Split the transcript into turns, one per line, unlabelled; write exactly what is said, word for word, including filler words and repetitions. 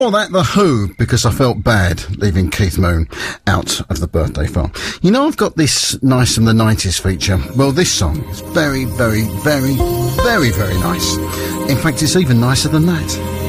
Or that, The Who, because I felt bad leaving Keith Moon out of the birthday file. You know, I've got this Nice from the nineties feature. Well, this song is very, very, very, very, very nice. In fact, it's even nicer than that.